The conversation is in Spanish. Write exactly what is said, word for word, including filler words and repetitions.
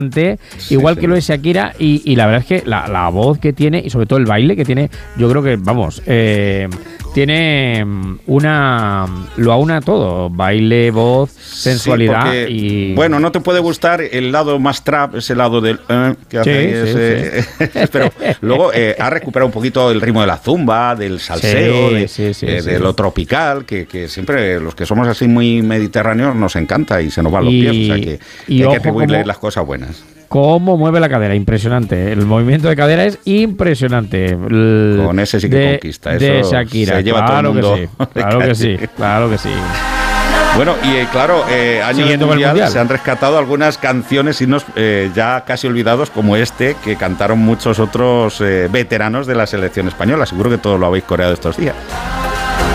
Sí, igual sí, que lo es Shakira, y, y la verdad es que la, la voz que tiene, y sobre todo el baile que tiene, yo creo que, vamos, eh, tiene una... lo aúna todo, baile, voz, sensualidad, sí, porque, y... Bueno, no te puede gustar el lado más trap, ese lado del... Eh, que hace sí, ese, sí, sí. Pero luego eh, ha recuperado un poquito el ritmo de la zumba, del salseo, sí, de, sí, sí, eh, sí. de lo tropical, que, que siempre los que somos así muy mediterráneos nos encanta y se nos van los y, pies, o sea que, que hay que atribuirle como... las cosas buenas. Cómo mueve la cadera, impresionante. El movimiento de cadera es impresionante. El Con ese sí que de, conquista. Eso de Shakira. Se lleva claro todo el mundo. Que sí, claro que sí, claro que sí. Bueno, y eh, claro, eh, años mundial, mundial se han rescatado algunas canciones, himnos eh, ya casi olvidados, como este, que cantaron muchos otros eh, veteranos de la selección española. Seguro que todos lo habéis coreado estos días.